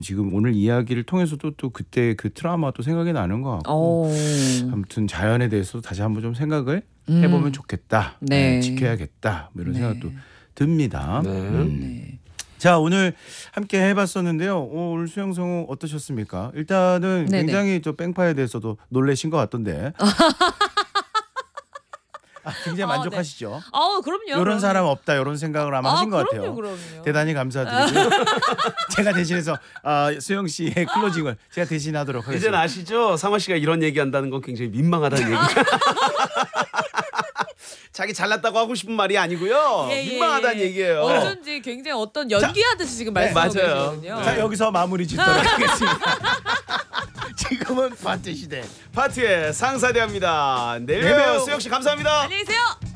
지금 오늘 이야기를 통해서도 또 그때 그 트라우마도 생각이 나는 것 같고 아무튼 자연에 대해서 다시 한번 좀 생각을 해보면 좋겠다. 네. 지켜야겠다. 뭐 이런 네. 생각도 듭니다. 네. 네. 자 오늘 함께 해봤었는데요. 오늘 수영성우 어떠셨습니까? 일단은 네네. 굉장히 저 뺑파에 대해서도 놀라신 것 같던데. 굉장히 만족하시죠? 그럼요. 이런 사람 없다 이런 생각을 아마 하신 것 같아요. 그럼요. 대단히 감사드리고요. 제가 대신해서 수영 씨의 클로징을 제가 대신하도록 하겠습니다. 이제는 아시죠? 상화 씨가 이런 얘기한다는 건 굉장히 민망하다는 얘기. 자기 잘났다고 하고 싶은 말이 아니고요. 민망하다는 얘기예요. 어쩐지 굉장히 어떤 연기하듯이 지금 말씀하고 맞아요. 계시거든요. 자 여기서 마무리 짓도록 하겠습니다. 지금은 파트 시대. 파트의 상사대합니다. 내일 내일 봬요. 봬요. 수영 씨 감사합니다. 안녕히 계세요.